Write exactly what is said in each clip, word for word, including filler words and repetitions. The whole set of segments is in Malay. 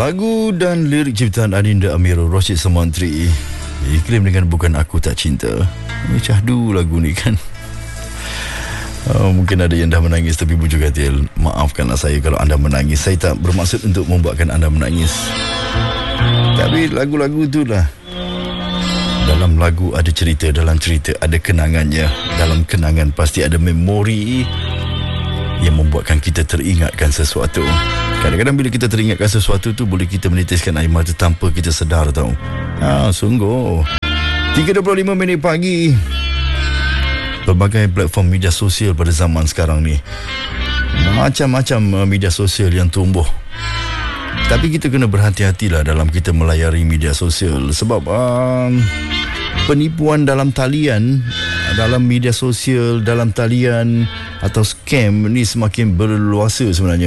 Lagu dan lirik ciptaan Adinda Amirul Rashid Samantri, iklim dengan Bukan Aku Tak Cinta. Syahdu lagu ni kan. Oh, mungkin ada yang dah menangis, tapi bujuk hati, maafkanlah saya kalau anda menangis. Saya tak bermaksud untuk membuatkan anda menangis, tapi lagu-lagu itulah. Dalam lagu ada cerita, dalam cerita ada kenangannya, dalam kenangan pasti ada memori yang membuatkan kita teringatkan sesuatu. Kadang-kadang bila kita teringatkan sesuatu tu, boleh kita menitiskan air mata tanpa kita sedar tau. Ha, sungguh. tiga dua puluh lima minit pagi. Berbagai platform media sosial pada zaman sekarang ni, macam-macam media sosial yang tumbuh. Tapi kita kena berhati-hatilah dalam kita melayari media sosial. Sebab um, penipuan dalam talian, dalam media sosial, dalam talian atau scam ni semakin berluasa sebenarnya.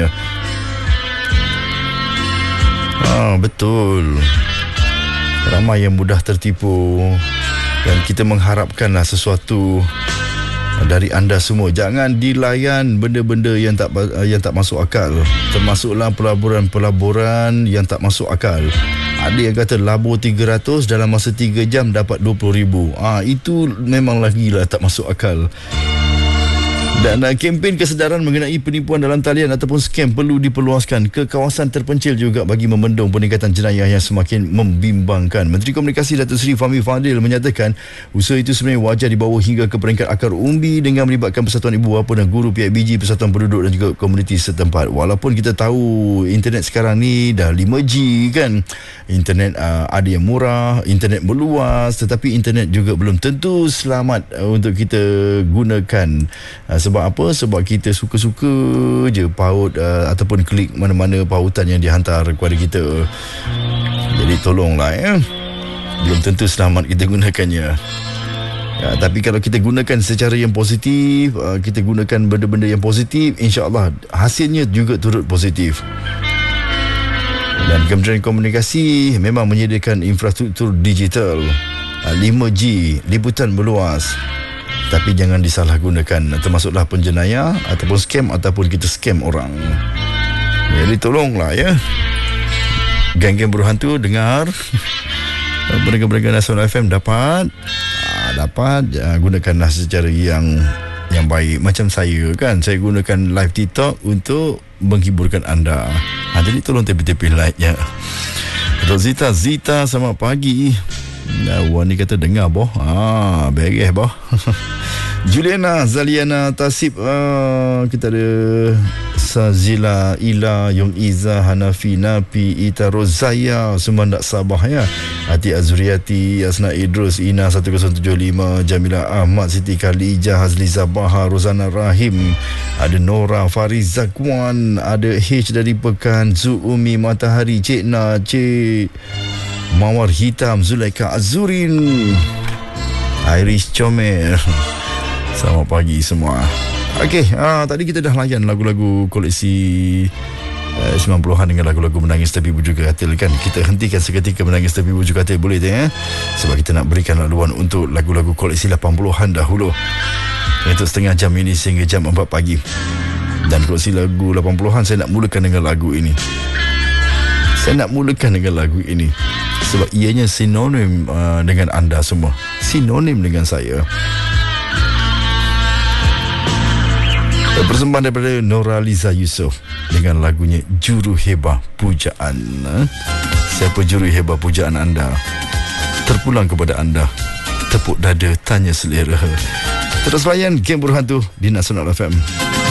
Ah, betul. Ramai yang mudah tertipu, dan kita mengharapkanlah sesuatu dari anda semua. Jangan dilayan benda-benda yang tak yang tak masuk akal, termasuklah pelaburan-pelaburan yang tak masuk akal. Ada yang kata labur tiga ratus dalam masa tiga jam dapat dua puluh ribu. Ah, itu memang lagi lah tak masuk akal. Dan uh, kempen kesedaran mengenai penipuan dalam talian ataupun scam perlu diperluaskan ke kawasan terpencil juga bagi membendung peningkatan jenayah yang semakin membimbangkan. Menteri Komunikasi Datuk Seri Fahmi Fadil menyatakan usaha itu sebenarnya wajar dibawa hingga ke peringkat akar umbi dengan melibatkan Persatuan Ibu Bapa dan Guru P I B G, Persatuan Penduduk dan juga komuniti setempat. Walaupun kita tahu internet sekarang ni dah lima G kan, internet uh, ada yang murah, internet meluas, tetapi internet juga belum tentu selamat uh, untuk kita gunakan. Uh, Sebab apa? Sebab kita suka-suka je paut uh, ataupun klik mana-mana pautan yang dihantar kepada kita. Jadi tolonglah ya. Belum tentu selamat kita gunakannya. Ya, tapi kalau kita gunakan secara yang positif, uh, kita gunakan benda-benda yang positif, insya-Allah hasilnya juga turut positif. Dan Kementerian Komunikasi memang menyediakan infrastruktur digital uh, lima G, liputan meluas. Tapi jangan disalahgunakan, termasuklah penjenayah ataupun scam ataupun kita scam orang. Jadi tolonglah ya. Geng-geng berhantu dengar. Pendengar-pendengar Nasional F M dapat aa, dapat aa, gunakanlah secara yang yang baik. Macam saya kan, saya gunakan live TikTok untuk menghiburkan anda. Ha, jadi tolong tepi-tepi like ya. Zita Zita selamat pagi. Nah, Wan ni kata dengar boh. Ah, beres boh. Juliana Zaliana Tasib, ah, kita ada Sazila Ila Yong Iza Hanafi Napi Ita Rozaya, semua nak Sabah ya. Ati Azriati Asna Idrus Ina satu kosong tujuh lima, Jamila Ahmad, Siti Khalija, Hazli Zabaha, Rozana Rahim, ada Nora Fariz Zakwan, ada H dari Pekan, Zuumi Matahari, Cik Na, Cik Mawar Hitam, Zulaika Azurin, Iris Comel. Selamat pagi semua. Okey, ah, tadi kita dah layan lagu-lagu koleksi eh, sembilan puluhan dengan lagu-lagu menangis tapi bujuk katil kan. Kita hentikan seketika menangis tapi bujuk katil, boleh tak eh? Sebab kita nak berikan laluan untuk lagu-lagu koleksi lapan puluhan dahulu. Untuk setengah jam ini sehingga jam empat pagi. Dan koleksi lagu lapan puluhan saya nak mulakan dengan lagu ini. Saya nak mulakan dengan lagu ini sebab ianya sinonim uh, dengan anda semua. Sinonim dengan saya. Persembahan daripada Noraliza Yusof dengan lagunya Juru Hebah Pujaan. Siapa juru hebah pujaan anda? Terpulang kepada anda. Tepuk dada, tanya selera. Terus layan Game Berhantu di Nasional F M.